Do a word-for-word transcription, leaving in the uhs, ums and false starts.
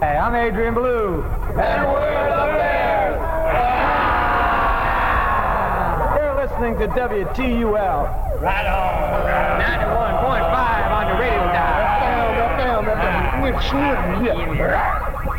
Hey, I'm Adrian Blue. And we're the Bears. You're listening to W T U L. Right on. ninety-one point five on the radio dial. Down, down, down. We're shooting.